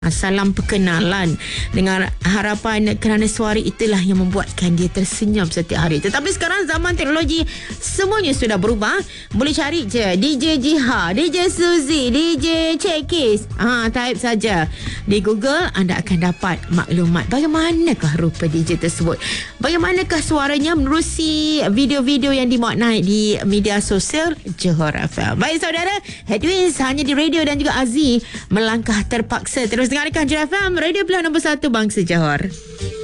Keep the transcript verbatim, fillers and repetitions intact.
Salam perkenalan dengan harapan kerana suara itulah yang membuatkan dia tersenyum setiap hari. Tetapi sekarang zaman teknologi semuanya sudah berubah. Boleh cari je D J Jiha, D J Suzy, D J Cekis. Ha, type saja di Google, anda akan dapat maklumat bagaimanakah rupa D J tersebut. Bagaimanakah suaranya menerusi video-video yang dimuat naik di media sosial Johor F M. Baik saudara, Headwinds hanya di radio dan juga Aziz melangkah terpaksa terus dengarkan Johor F M, radio pilihan nombor satu bangsa Johor.